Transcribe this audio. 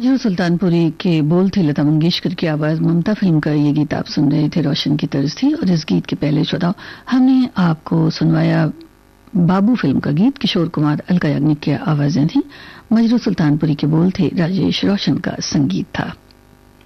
मजरू सुल्तानपुरी के बोल थे लता मंगेशकर की आवाज, ममता फिल्म का ये गीत आप सुन रहे थे, रोशन की तर्ज थी। और इस गीत के पहले श्रोताओं हमने आपको सुनवाया बाबू फिल्म का गीत, किशोर कुमार, अलका याग्निक की आवाजें थी, मजरू सुल्तानपुरी के बोल थे, राजेश रोशन का संगीत था।